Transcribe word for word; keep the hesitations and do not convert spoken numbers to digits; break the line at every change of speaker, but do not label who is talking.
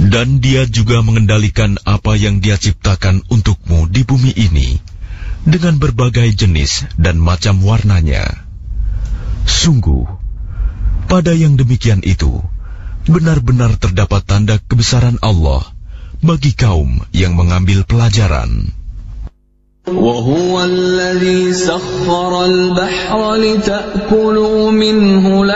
Dan Dia juga mengendalikan apa yang Dia ciptakan untukmu di bumi ini dengan berbagai jenis dan macam warnanya. Sungguh, pada yang demikian itu, benar-benar terdapat tanda kebesaran Allah bagi kaum yang mengambil pelajaran.
وَهُوَ الَّذِي سَخَّرَ الْبَحْرَ لِتَأْكُلُوا مِنْهُ